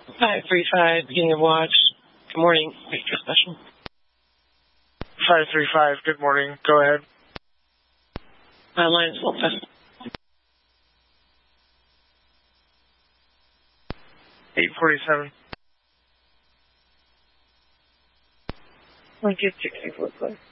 535, beginning of watch. Good morning. Extra special. 535, good morning. Go ahead. Line is full. 847. I'll get 64 plus.